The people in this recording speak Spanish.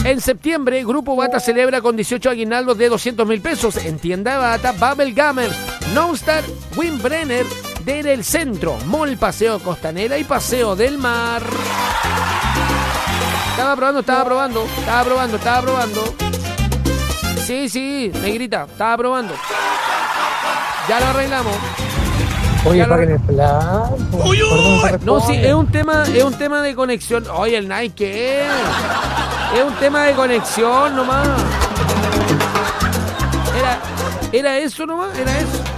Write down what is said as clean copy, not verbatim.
En septiembre, Grupo Bata celebra con 18 aguinaldos de 200.000 pesos. En tienda Bata, Babel Gamer, Nostar, Windbrenner, del Centro, Mall Paseo Costanera y Paseo del Mar. Estaba probando. Sí, negrita, estaba probando. Ya lo arreglamos. Oye, paguen el plan. No, sí, es un tema de conexión. Oye, el Nike, ¿qué? Es un tema de conexión nomás. Era eso nomás, era eso.